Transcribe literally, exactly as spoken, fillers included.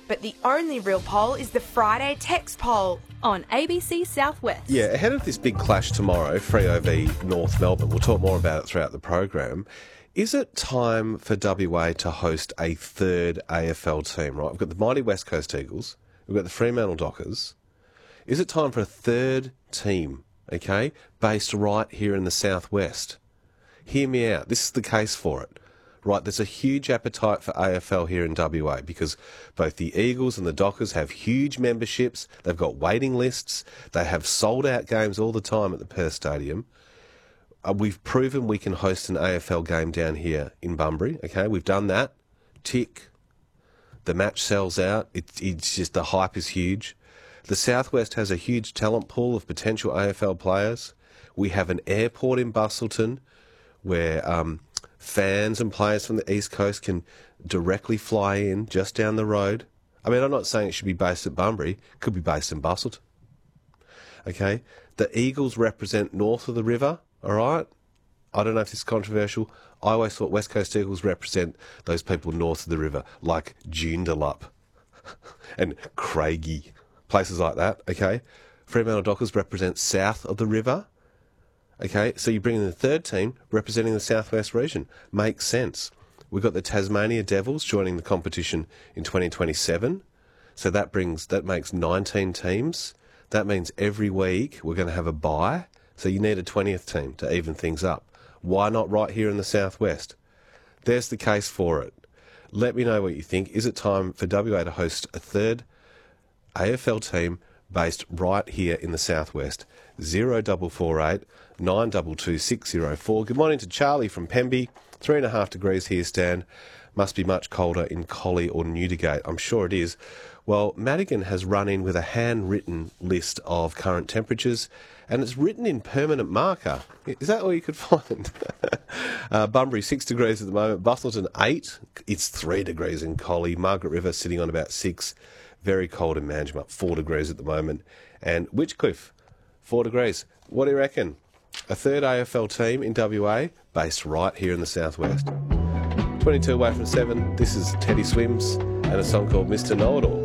But the only real poll is the Friday text poll on A B C Southwest. Yeah, ahead of this big clash tomorrow, Freo v North Melbourne, we'll talk more about it throughout the program. Is it time for W A to host a third A F L team, right? We've got the mighty West Coast Eagles, we've got the Fremantle Dockers. Is it time for a third team, okay, based right here in the southwest? Hear me out. This is the case for it. Right, there's a huge appetite for A F L here in W A because both the Eagles and the Dockers have huge memberships. They've got waiting lists. They have sold-out games all the time at the Perth Stadium. Uh, we've proven we can host an A F L game down here in Bunbury. Okay, we've done that. Tick. The match sells out. It, it's just the hype is huge. The Southwest has a huge talent pool of potential A F L players. We have an airport in Bustleton where um, fans and players from the East Coast can directly fly in just down the road. I mean, I'm not saying it should be based at Bunbury. It could be based in Bustleton. Okay? The Eagles represent north of the river, all right? I don't know if this is controversial. I always thought West Coast Eagles represent those people north of the river, like Joondalup and Craigie, places like that, okay? Fremantle Dockers represent south of the river. Okay, so you bring in the third team representing the southwest region. Makes sense. We've got the Tasmania Devils joining the competition in twenty twenty-seven. So that brings that makes nineteen teams. That means every week we're going to have a bye. So you need a twentieth team to even things up. Why not right here in the southwest? There's the case for it. Let me know what you think. Is it time for W A to host a third A F L team based right here in the southwest? Zero double four eight nine two two six zero four. Good morning to Charlie from Pemby. Three and a half degrees here, Stan. Must be much colder in Collie or Newdigate. I'm sure it is. Well, Madigan has run in with a handwritten list of current temperatures, and it's written in permanent marker. Is that all you could find? uh, Bunbury, six degrees at the moment. Bustleton, eight. It's three degrees in Collie. Margaret River sitting on about six. Very cold in Manjimup, four degrees at the moment. And Witchcliffe, four degrees. What do you reckon? A third A F L team in W A based right here in the southwest. twenty-two away from seven. This is Teddy Swims and a song called Mister Know-It-All.